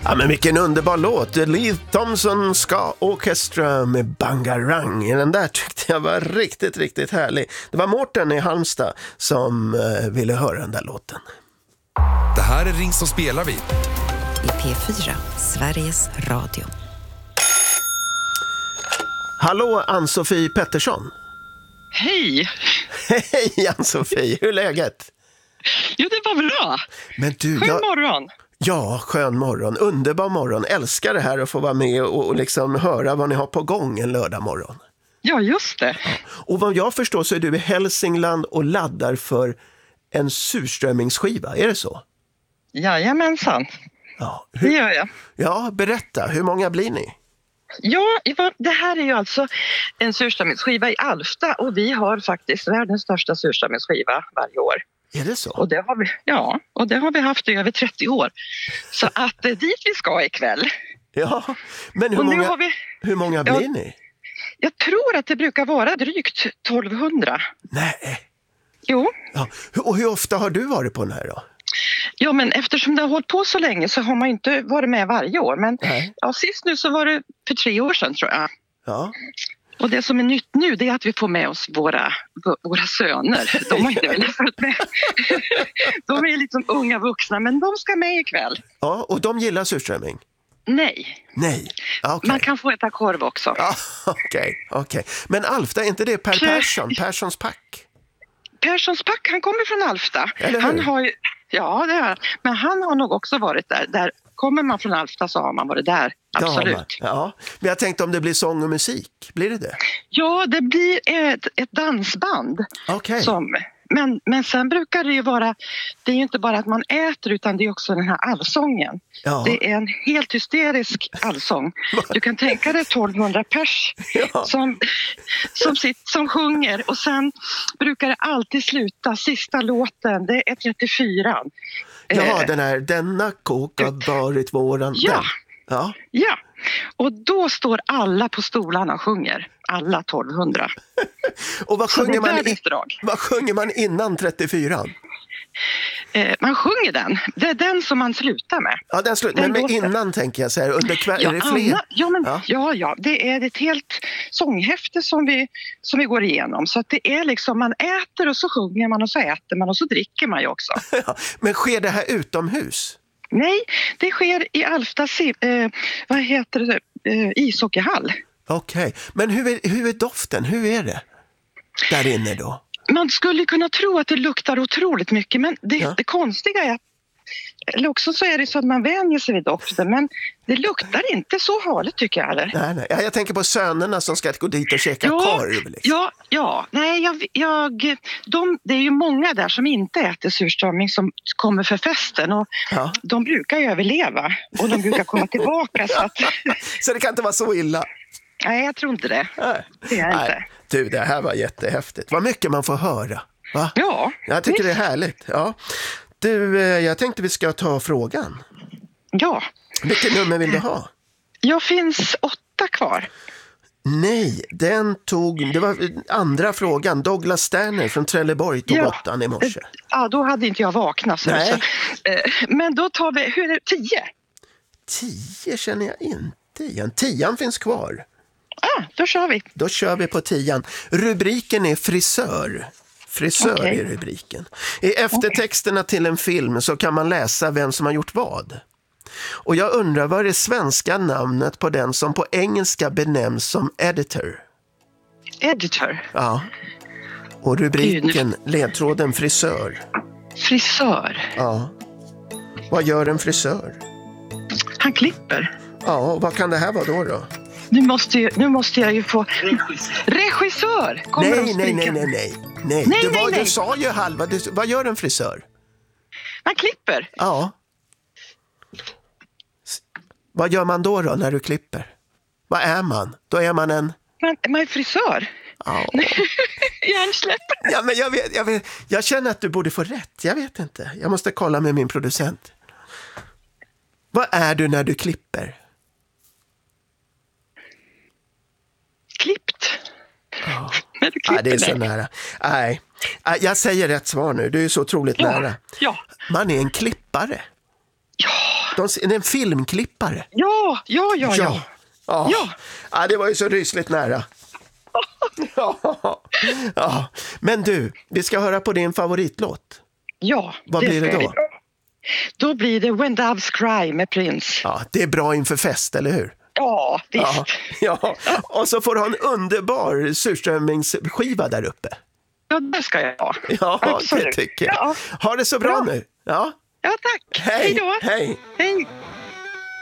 Ja, men vilken underbar låt. Lee Thompson Ska Orchestra med Bangarang. Den där tyckte jag var riktigt, riktigt härlig. Det var Mårten i Halmstad som ville höra den där låten. Det här är Ring som spelar vi. I P4, Sveriges Radio. Hallå, Ann-Sofie Pettersson. Hej! Hej, Ann-Sofie. Hur är läget? Jo, det var bra. Men du, skön morgon. Ja, skön morgon. Underbar morgon. Älskar det här att få vara med och liksom höra vad ni har på gång en lördag morgon. Ja, just det. Ja. Och vad jag förstår så är du i Hälsingland och laddar för en surströmmingsskiva. Är det så? Jajamensan. Ja, det gör jag. Ja, berätta. Hur många blir ni? Ja, det här är ju alltså en surströmmingsskiva i Alfta och vi har faktiskt världens största surströmmingsskiva varje år. Är det så? Och det har vi, ja, och det har vi haft i över 30 år. Så att det är dit vi ska ikväll. Ja, men hur många blir ni? Jag tror att det brukar vara drygt 1200. Nej. Jo. Ja. Och hur ofta har du varit på den här då? Ja, men eftersom det har hållit på så länge så har man inte varit med varje år. Men ja, sist nu så var det för 3 år sedan tror jag. Ja. Och det som är nytt nu det är att vi får med oss våra söner. De har inte velat följt med. De är liksom unga vuxna men de ska med ikväll. Ja, och de gillar surströmming? Nej. Okay. Man kan få äta korv också. Ja, okej. Men Alfta, är inte det Per Persson? Perssons pack? Perssons pack, han kommer från Alfta. Eller hur? Han har ju, ja, det är. Men han har nog också varit där. Kommer man från Alfta så har man varit där. Absolut. Ja, men jag tänkte om det blir sång och musik. Blir det det? Ja, det blir ett dansband. Okej. Men sen brukar det ju vara, det är ju inte bara att man äter utan det är också den här allsången. Ja. Det är en helt hysterisk allsång. Du kan tänka dig 1200 pers som sjunger och sen brukar det alltid sluta, sista låten, det är 34. Ja, den här, denna kåk har varit våran. Ja. Ja. Ja, och då står alla på stolarna och sjunger. Alla 1200. Och vad sjunger man innan 34? Man sjunger den. Det är den som man slutar med. Ja, den slutar. Men innan tänker jag så här, under kväll, är det fler? Ja, det är ett helt sånghäfte som vi går igenom. Så att det är liksom, man äter och så sjunger man och så äter man och så dricker man ju också. Men sker det här utomhus? Nej, det sker i Alfta ishockeyhall. Okej, men hur är doften? Hur är det där inne då? Man skulle kunna tro att det luktar otroligt mycket, men det konstiga är att, eller också så är det så att man vänjer sig vid doften, men det luktar inte så farligt tycker jag. Eller? Nej. Jag tänker på sönerna som ska gå dit och käka korv. Liksom. Det är ju många där som inte äter surströmming som kommer för festen och de brukar ju överleva och de brukar komma tillbaka. Så det kan inte vara så illa? Nej, jag tror inte det. Det är inte. Du, det här var jättehäftigt. Vad mycket man får höra. Va? Ja. Jag tycker det är härligt. Ja. Du, jag tänkte vi ska ta frågan. Ja. Vilket nummer vill du ha? Jag finns 8 kvar. Nej, det var andra frågan. Douglas Sterner från Trelleborg tog 8 i morse. Ja, då hade inte jag vaknat. Nej. Men då tar vi, hur är det, 10? 10 känner jag inte igen. 10 finns kvar. Då kör vi. Då kör vi på 10. Rubriken är frisör. Frisör är rubriken. I eftertexterna till en film så kan man läsa vem som har gjort vad. Och jag undrar, vad är det svenska namnet på den som på engelska benämns som editor? Editor? Ja. Och rubriken, ledtråden frisör. Frisör? Ja. Vad gör en frisör? Han klipper. Ja, och vad kan det här vara då? Nu måste jag ju få... Regissör! Nej. Du sa ju halva. Vad gör en frisör? Man klipper. Ja. Vad gör man då när du klipper? Vad är man? Då är man en... Man är frisör. Ja. Hjärnsläpp. Ja, men jag känner att du borde få rätt. Jag vet inte. Jag måste kolla med min producent. Vad är du när du klipper? Klippt. Ja. Det är så nära. Nej, jag säger rätt svar nu. Du är så otroligt nära. Ja. Man är en klippare. Ja. Det är en filmklippare. Ja. Ja, det var ju så rysligt nära. Ja. Men du, vi ska höra på din favoritlåt. Ja. Vad blir det då? Då blir det When Doves Cry med Prince. Ja, det är bra inför fest, eller hur? Ja, visst. Ja. Och så får du ha en underbar surströmmingsskiva där uppe. Ja, det ska jag ha. Ja, absolut. Det tycker jag. Ja. Ha det så bra nu. Ja, Ja, tack. Hej. Hej då. Hej. Hej.